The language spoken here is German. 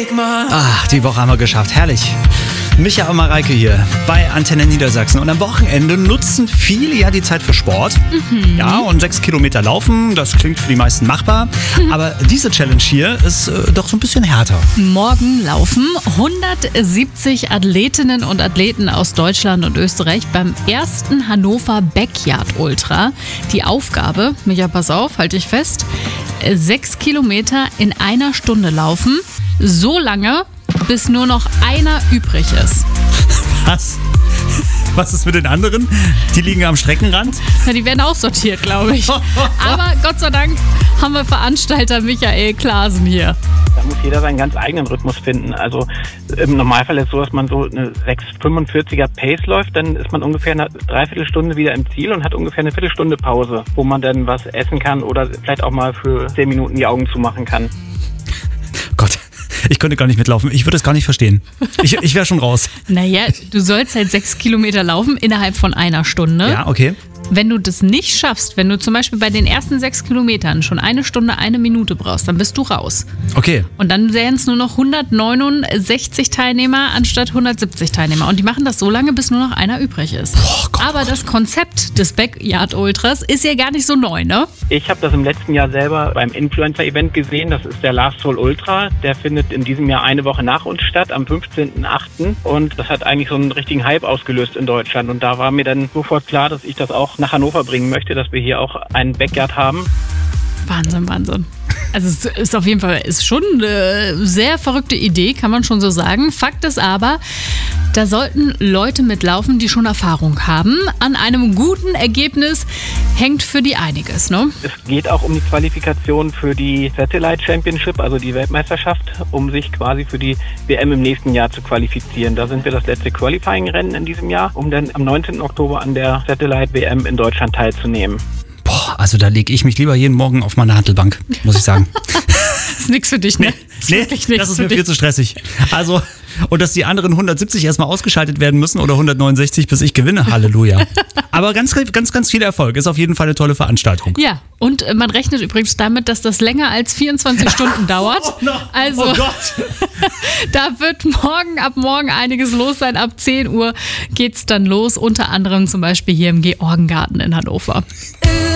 Die Woche haben wir geschafft. Herrlich. Micha und Mareike hier bei Antenne Niedersachsen. Und am Wochenende nutzen viele ja die Zeit für Sport. Ja, und 6 Kilometer laufen, das klingt für die meisten machbar. Aber diese Challenge hier ist doch so ein bisschen härter. Morgen laufen 170 Athletinnen und Athleten aus Deutschland und Österreich beim ersten Hannover Backyard Ultra. Die Aufgabe, Micha, pass auf, halte ich fest, 6 Kilometer in einer Stunde laufen, so lange, bis nur noch einer übrig ist. Was? Was ist mit den anderen? Die liegen am Streckenrand? Ja, die werden auch sortiert, glaube ich. Aber Gott sei Dank haben wir Veranstalter Michael Klaasen hier. Da muss jeder seinen ganz eigenen Rhythmus finden. Also im Normalfall ist es so, dass man so eine 6,45er Pace läuft, dann ist man ungefähr eine Dreiviertelstunde wieder im Ziel und hat ungefähr eine Viertelstunde Pause, wo man dann was essen kann oder vielleicht auch mal für 10 Minuten die Augen zumachen kann. Gott, ich könnte gar nicht mitlaufen. Ich würde es gar nicht verstehen. Ich wäre schon raus. Naja, du sollst halt 6 Kilometer laufen innerhalb von einer Stunde. Ja, okay. Wenn du das nicht schaffst, wenn du zum Beispiel bei den ersten 6 Kilometern schon 1 Stunde, 1 Minute brauchst, dann bist du raus. Okay. Und dann wären es nur noch 169 Teilnehmer anstatt 170 Teilnehmer. Und die machen das so lange, bis nur noch einer übrig ist. Aber das Konzept des Backyard Ultras ist ja gar nicht so neu, ne? Ich habe das im letzten Jahr selber beim Influencer-Event gesehen. Das ist der Last Soul Ultra. Der findet in diesem Jahr eine Woche nach uns statt, am 15.08. Und das hat eigentlich so einen richtigen Hype ausgelöst in Deutschland. Und da war mir dann sofort klar, dass ich das auch nach Hannover bringen möchte, dass wir hier auch einen Backyard haben. Wahnsinn, Wahnsinn. Also es ist auf jeden Fall schon eine sehr verrückte Idee, kann man schon so sagen. Fakt ist aber, da sollten Leute mitlaufen, die schon Erfahrung haben. An einem guten Ergebnis hängt für die einiges, ne? Es geht auch um die Qualifikation für die Satellite Championship, also die Weltmeisterschaft, um sich quasi für die WM im nächsten Jahr zu qualifizieren. Da sind wir das letzte Qualifying-Rennen in diesem Jahr, um dann am 19. Oktober an der Satellite WM in Deutschland teilzunehmen. Boah, also da lege ich mich lieber jeden Morgen auf meine Hantelbank, muss ich sagen. Das ist nichts für dich, ne? Nee, das ist mir viel zu stressig. Also, und dass die anderen 170 erstmal ausgeschaltet werden müssen oder 169, bis ich gewinne, Halleluja. Aber ganz, ganz, ganz viel Erfolg. Ist auf jeden Fall eine tolle Veranstaltung. Ja, und man rechnet übrigens damit, dass das länger als 24 Stunden dauert. Also, oh Gott. Da wird ab morgen einiges los sein. Ab 10 Uhr geht's dann los, unter anderem zum Beispiel hier im Georgengarten in Hannover.